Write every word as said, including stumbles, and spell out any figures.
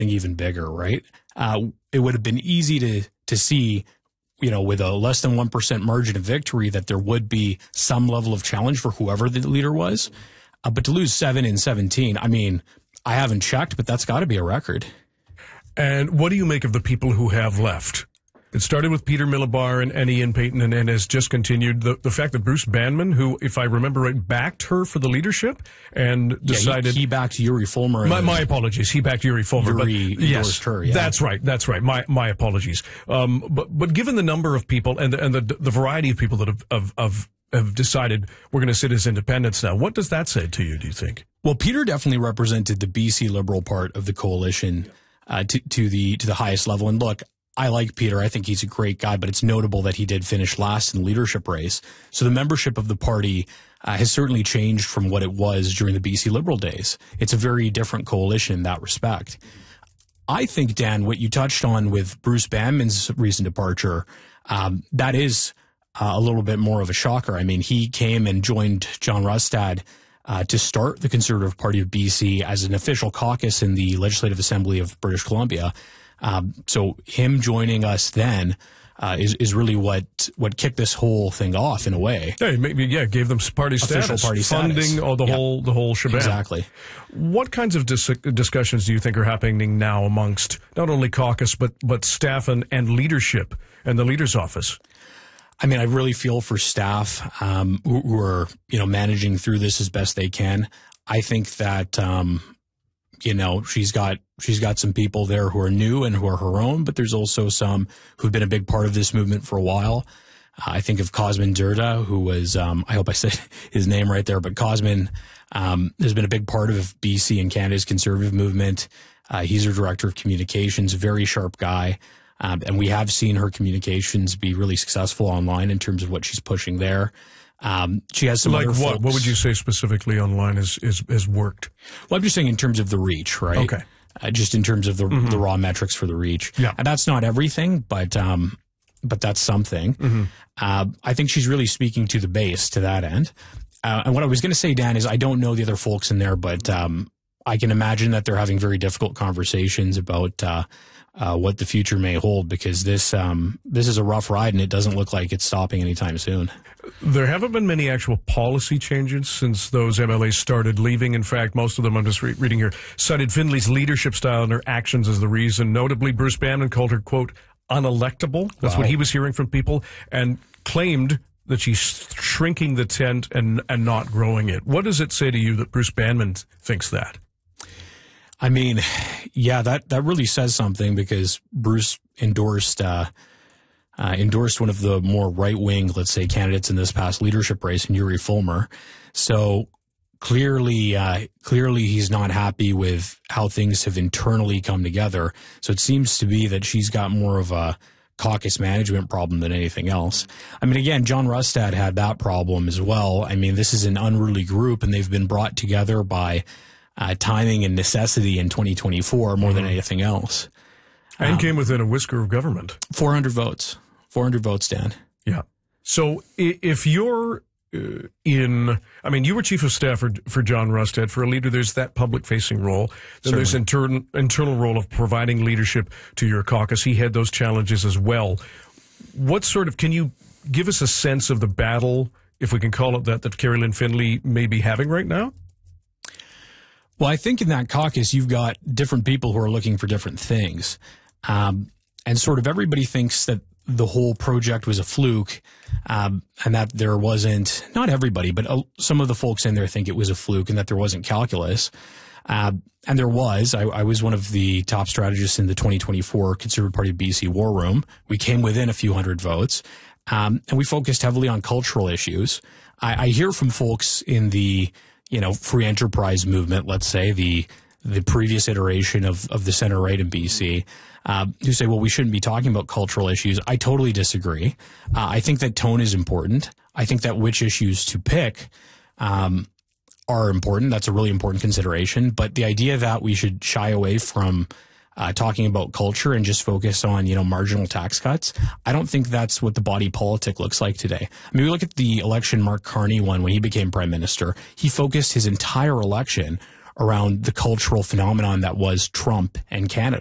even bigger, right? Uh, it would have been easy to to see, you know, with a less than one percent margin of victory, that there would be some level of challenge for whoever the leader was. Uh, but to lose seven in seventeen, I mean, I haven't checked, but that's got to be a record. And what do you make of the people who have left? It started with Peter Millibar and, and Ian Payton, and, and has just continued. The, the fact that Bruce Banman, who, if I remember right, backed her for the leadership and decided... Yeah, he, he backed Yuri Fulmer. My, my apologies. He backed Yuri Fulmer. Yuri but, yes, her, yeah. That's right. That's right. My my apologies. Um, but but given the number of people and the, and the, the variety of people that have, have, have, have decided we're going to sit as independents now, what does that say to you, do you think? Well, Peter definitely represented the B C Liberal part of the coalition uh, to, to the to the highest level. And look, I like Peter. I think he's a great guy, but it's notable that he did finish last in the leadership race. So the membership of the party uh, has certainly changed from what it was during the B C Liberal days. It's a very different coalition in that respect. I think, Dan, what you touched on with Bruce Banman's recent departure, um, that is uh, a little bit more of a shocker. I mean, he came and joined John Rustad uh, to start the Conservative Party of B C as an official caucus in the Legislative Assembly of British Columbia. Um, so him joining us then uh, is is really what what kicked this whole thing off in a way. Yeah, maybe yeah, gave them party Official status, party funding, status. or the Yep. whole the whole shebang. Exactly. What kinds of dis- discussions do you think are happening now amongst not only caucus but but staff and, and leadership and the leader's office? I mean, I really feel for staff um, who, who are you know managing through this as best they can. I think that. Um, You know, she's got she's got some people there who are new and who are her own, but there's also some who've been a big part of this movement for a while. Uh, I think of Cosmin Durda, who was, um, I hope I said his name right there, but Cosmin um, has been a big part of B C and Canada's conservative movement. Uh, he's our director of communications, very sharp guy. Um, and we have seen her communications be really successful online in terms of what she's pushing there. Um, she has some like other what? folks. What would you say specifically online is is has worked? Well, I'm just saying in terms of the reach, right? Okay. Uh, just in terms of the mm-hmm. the raw metrics for the reach. Yeah. And that's not everything, but um, but that's something. Mm-hmm. Uh, I think she's really speaking to the base to that end. Uh, and what I was going to say, Dan, is I don't know the other folks in there, but um, I can imagine that they're having very difficult conversations about uh, uh, what the future may hold, because this um, this is a rough ride, and it doesn't look like it's stopping anytime soon. There haven't been many actual policy changes since those M L As started leaving. In fact, most of them, I'm just re- reading here, cited Findlay's leadership style and her actions as the reason. Notably, Bruce Banman called her, quote, unelectable. That's Wow. what he was hearing from people, and claimed that she's shrinking the tent and, and not growing it. What does it say to you that Bruce Banman thinks that? I mean, yeah, that, that really says something, because Bruce endorsed uh, uh, endorsed one of the more right-wing, let's say, candidates in this past leadership race, in Yuri Fulmer. So clearly, uh, clearly he's not happy with how things have internally come together. So it seems to be that she's got more of a caucus management problem than anything else. I mean, again, John Rustad had that problem as well. I mean, this is an unruly group, and they've been brought together by Uh, timing and necessity in twenty twenty-four more than anything else. And Um, came within a whisker of government. four hundred votes. four hundred votes, Dan. Yeah. So i- if you're uh, in, I mean, you were chief of staff for, for John Rustad. For a leader, there's that public-facing role. Then Certainly. there's intern, internal role of providing leadership to your caucus. He had those challenges as well. What sort of, can you give us a sense of the battle, if we can call it that, that Kerry-Lynne Findlay may be having right now? Well, I think in that caucus, you've got different people who are looking for different things. Um, and sort of everybody thinks that the whole project was a fluke, um, and that there wasn't, not everybody, but uh, some of the folks in there think it was a fluke and that there wasn't calculus. Uh, and there was. I, I was one of the top strategists in the twenty twenty-four Conservative Party of B C War Room. We came within a few hundred votes, um, and we focused heavily on cultural issues. I, I hear from folks in the you know, free enterprise movement, let's say, the the previous iteration of, of the center right in B C, um, who say, well, we shouldn't be talking about cultural issues. I totally disagree. Uh, I think that tone is important. I think that which issues to pick um, are important. That's a really important consideration. But the idea that we should shy away from uh, talking about culture and just focus on, you know, marginal tax cuts, I don't think that's what the body politic looks like today. I mean, we look at the election Mark Carney won when he became prime minister. He focused his entire election around the cultural phenomenon that was Trump and Canada.